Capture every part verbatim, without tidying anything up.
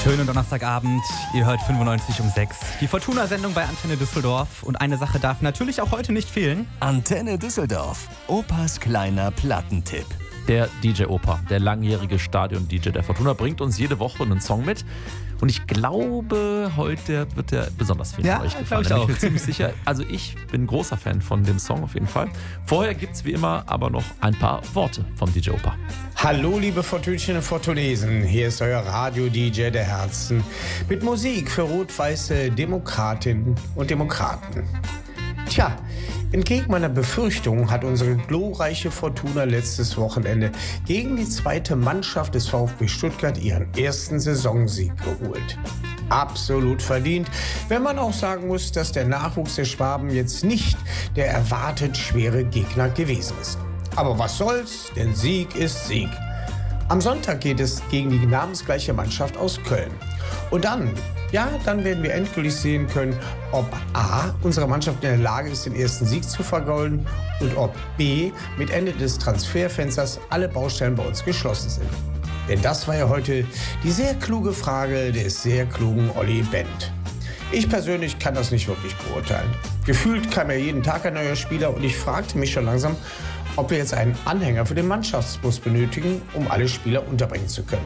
Schönen Donnerstagabend, ihr hört fünfundneunzig um sechs. Die Fortuna-Sendung bei Antenne Düsseldorf. Und eine Sache darf natürlich auch heute nicht fehlen. Antenne Düsseldorf, Opas kleiner Plattentipp. Der D J Opa, der langjährige Stadion-D J der Fortuna, bringt uns jede Woche einen Song mit. Und ich glaube, heute wird der besonders viel ja, von euch gefallen. Ich auch. Ich bin ziemlich sicher. Also ich bin großer Fan von dem Song auf jeden Fall. Vorher gibt es wie immer aber noch ein paar Worte vom D J Opa. Hallo liebe Fortünchen und Fortunesen, hier ist euer Radio-D J der Herzen mit Musik für rot-weiße Demokratinnen und Demokraten. Tja, entgegen meiner Befürchtung hat unsere glorreiche Fortuna letztes Wochenende gegen die zweite Mannschaft des VfB Stuttgart ihren ersten Saisonsieg geholt. Absolut verdient, wenn man auch sagen muss, dass der Nachwuchs der Schwaben jetzt nicht der erwartet schwere Gegner gewesen ist. Aber was soll's, denn Sieg ist Sieg. Am Sonntag geht es gegen die namensgleiche Mannschaft aus Köln. Und dann, ja, dann werden wir endgültig sehen können, ob A, unsere Mannschaft in der Lage ist, den ersten Sieg zu vergolden und ob B, mit Ende des Transferfensters alle Baustellen bei uns geschlossen sind. Denn das war ja heute die sehr kluge Frage des sehr klugen Olli Bent. Ich persönlich kann das nicht wirklich beurteilen. Gefühlt kam ja jeden Tag ein neuer Spieler und ich fragte mich schon langsam, ob wir jetzt einen Anhänger für den Mannschaftsbus benötigen, um alle Spieler unterbringen zu können.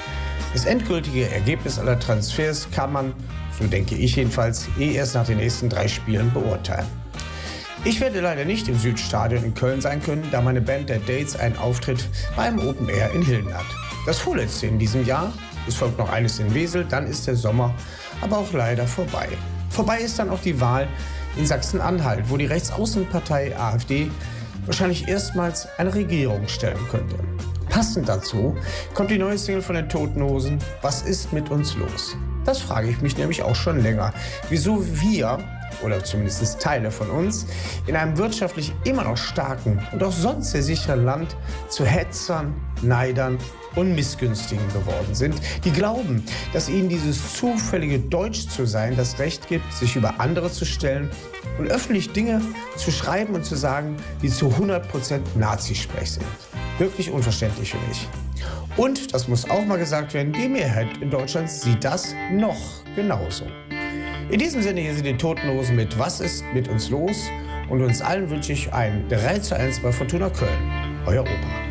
Das endgültige Ergebnis aller Transfers kann man, so denke ich jedenfalls, eh erst nach den nächsten drei Spielen beurteilen. Ich werde leider nicht im Südstadion in Köln sein können, da meine Band der Dates einen Auftritt beim Open Air in Hilden hat. Das vorletzte in diesem Jahr. Es folgt noch eines in Wesel, dann ist der Sommer aber auch leider vorbei. Vorbei ist dann auch die Wahl in Sachsen-Anhalt, wo die Rechtsaußenpartei AfD wahrscheinlich erstmals eine Regierung stellen könnte. Passend dazu kommt die neue Single von den Toten Hosen, Was ist mit uns los? Das frage ich mich nämlich auch schon länger. Wieso wir, oder zumindest Teile von uns, in einem wirtschaftlich immer noch starken und auch sonst sehr sicheren Land zu Hetzern, Neidern und Missgünstigen geworden sind, die glauben, dass ihnen dieses zufällige Deutsch zu sein das Recht gibt, sich über andere zu stellen und öffentlich Dinge zu schreiben und zu sagen, die zu hundert Prozent Nazisprech sind. Wirklich unverständlich für mich. Und, das muss auch mal gesagt werden, die Mehrheit in Deutschland sieht das noch genauso. In diesem Sinne, hier sind die Toten Hosen mit Was ist mit uns los? Und uns allen wünsche ich ein drei zu eins bei Fortuna Köln. Euer Opa.